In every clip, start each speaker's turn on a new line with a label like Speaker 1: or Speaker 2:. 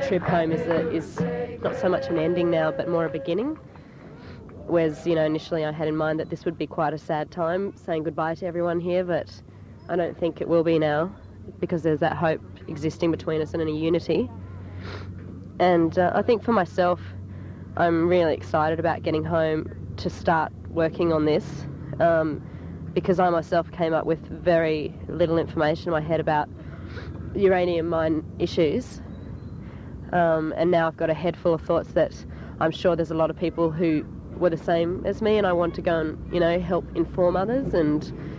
Speaker 1: trip home is not so much an ending now, but more a beginning. Whereas, initially I had in mind that this would be quite a sad time, saying goodbye to everyone here, but I don't think it will be now, because there's that hope existing between us and a unity. And I think for myself, I'm really excited about getting home to start working on this, because I myself came up with very little information in my head about uranium mine issues, and now I've got a head full of thoughts that I'm sure there's a lot of people who were the same as me, and I want to go and help inform others and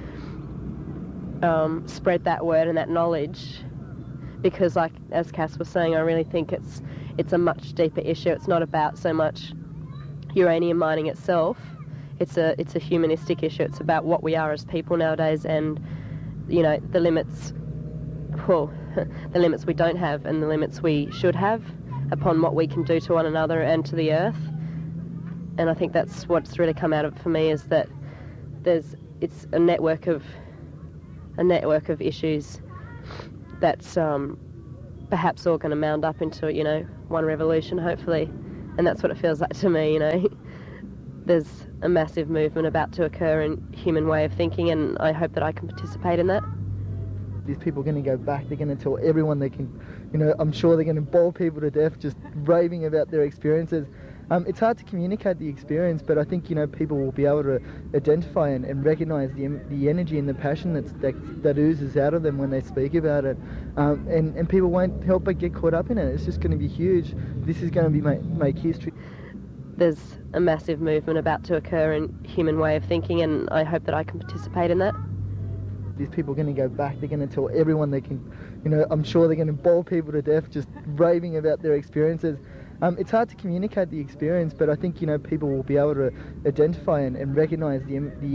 Speaker 1: spread that word and that knowledge, because, like as Cass was saying, I really think it's a much deeper issue. It's not about so much uranium mining itself. It's a humanistic issue. It's about what we are as people nowadays, and the limits, the limits we don't have and the limits we should have upon what we can do to one another and to the earth. And I think that's what's really come out of it for me, is that it's a network of issues that's perhaps all going to mount up into one revolution, hopefully. And that's what it feels like to me. There's a massive movement about to occur in human way of thinking, and I hope that I can participate in that.
Speaker 2: These people are going to go back, they're going to tell everyone they can, I'm sure they're going to bore people to death just raving about their experiences. It's hard to communicate the experience, but I think, people will be able to identify and recognise the energy and the passion that oozes out of them when they speak about it. And people won't help but get caught up in it. It's just going to be huge. This is going to make history.
Speaker 1: There's a massive movement about to occur in human way of thinking, and I hope that I can participate in that.
Speaker 2: These people are going to go back, they're going to tell everyone they can, I'm sure they're going to bore people to death just raving about their experiences. It's hard to communicate the experience, but I think, people will be able to identify and recognise the